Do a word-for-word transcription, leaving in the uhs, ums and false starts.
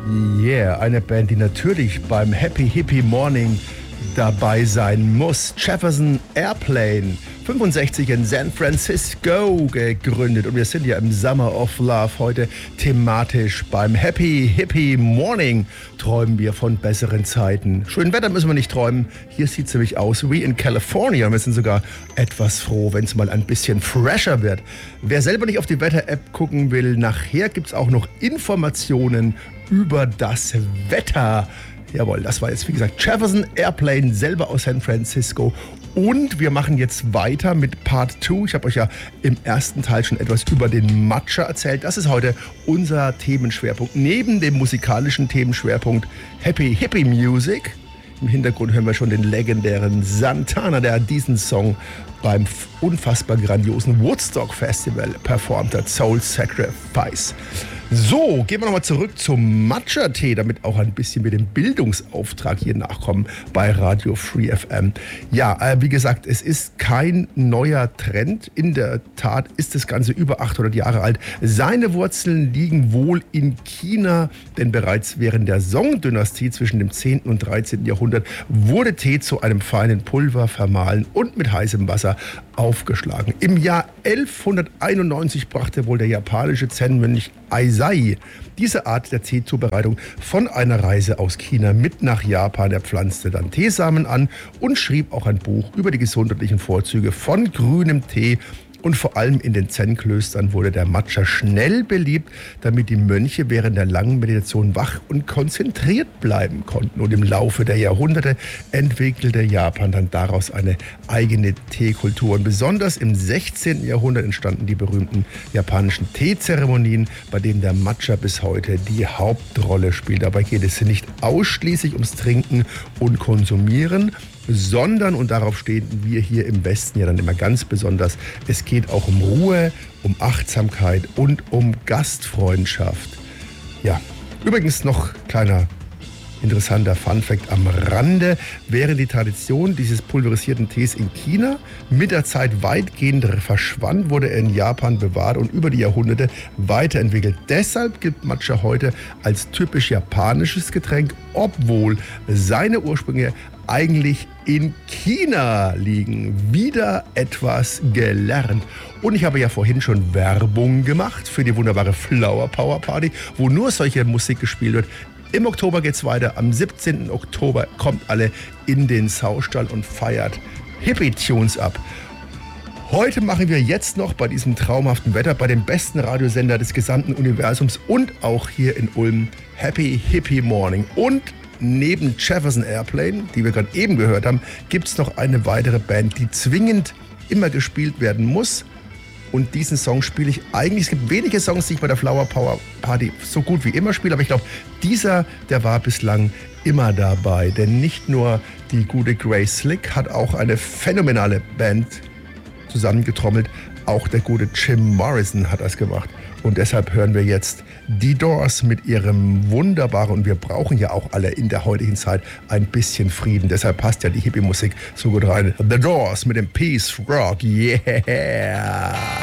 Yeah, eine Band, die natürlich beim Happy Hippie Morning dabei sein muss. Jefferson Airplane, fünfundsechzig in San Francisco gegründet. Und wir sind ja im Summer of Love heute thematisch. Beim Happy Hippie Morning träumen wir von besseren Zeiten. Schönen Wetter müssen wir nicht träumen. Hier sieht es nämlich aus wie in California. Wir sind sogar etwas froh, wenn es mal ein bisschen fresher wird. Wer selber nicht auf die Wetter-App gucken will, nachher gibt es auch noch Informationen über das Wetter. Jawohl, das war jetzt wie gesagt Jefferson Airplane, selber aus San Francisco. Und wir machen jetzt weiter mit Part zwei. Ich habe euch ja im ersten Teil schon etwas über den Matcha erzählt. Das ist heute unser Themenschwerpunkt. Neben dem musikalischen Themenschwerpunkt Happy Hippie Music. Im Hintergrund hören wir schon den legendären Santana, der diesen Song beim unfassbar grandiosen Woodstock Festival performt hat. Soul Sacrifice. So, gehen wir nochmal zurück zum Matcha-Tee, damit auch ein bisschen mit dem Bildungsauftrag hier nachkommen bei Radio Free F M. Ja, äh, wie gesagt, es ist kein neuer Trend. In der Tat ist das Ganze über achthundert Jahre alt. Seine Wurzeln liegen wohl in China, denn bereits während der Song-Dynastie zwischen dem zehnten und dreizehnten Jahrhundert wurde Tee zu einem feinen Pulver vermahlen und mit heißem Wasser aufgeschlagen. Im Jahr elfhunderteinundneunzig brachte wohl der japanische Zen-Mönch Eisai diese Art der Teezubereitung von einer Reise aus China mit nach Japan. Er pflanzte dann Teesamen an und schrieb auch ein Buch über die gesundheitlichen Vorzüge von grünem Tee. Und vor allem in den Zen-Klöstern wurde der Matcha schnell beliebt, damit die Mönche während der langen Meditation wach und konzentriert bleiben konnten. Und im Laufe der Jahrhunderte entwickelte Japan dann daraus eine eigene Teekultur. Und besonders im sechzehnten Jahrhundert entstanden die berühmten japanischen Teezeremonien, bei denen der Matcha bis heute die Hauptrolle spielt. Dabei geht es nicht ausschließlich ums Trinken und Konsumieren, sondern, und darauf stehen wir hier im Westen ja dann immer ganz besonders, es geht auch um Ruhe, um Achtsamkeit und um Gastfreundschaft. Ja, übrigens noch kleiner interessanter Funfact am Rande: Während die Tradition dieses pulverisierten Tees in China mit der Zeit weitgehend verschwand, wurde er in Japan bewahrt und über die Jahrhunderte weiterentwickelt. Deshalb gilt Matcha heute als typisch japanisches Getränk, obwohl seine Ursprünge eigentlich in China liegen. Wieder etwas gelernt. Und ich habe ja vorhin schon Werbung gemacht für die wunderbare Flower Power Party, wo nur solche Musik gespielt wird. Im Oktober geht's weiter. Am siebzehnten Oktober kommt alle in den Saustall und feiert Hippie-Tunes ab. Heute machen wir jetzt noch bei diesem traumhaften Wetter, bei dem besten Radiosender des gesamten Universums und auch hier in Ulm, Happy Hippie Morning. Und neben Jefferson Airplane, die wir gerade eben gehört haben, gibt es noch eine weitere Band, die zwingend immer gespielt werden muss. Und diesen Song spiele ich eigentlich, es gibt wenige Songs, die ich bei der Flower Power Party so gut wie immer spiele, aber ich glaube, dieser, der war bislang immer dabei. Denn nicht nur die gute Grace Slick hat auch eine phänomenale Band zusammengetrommelt, auch der gute Jim Morrison hat das gemacht. Und deshalb hören wir jetzt die Doors mit ihrem wunderbaren, und wir brauchen ja auch alle in der heutigen Zeit ein bisschen Frieden. Deshalb passt ja die Hippie-Musik so gut rein. The Doors mit dem Peace Rock. Yeah!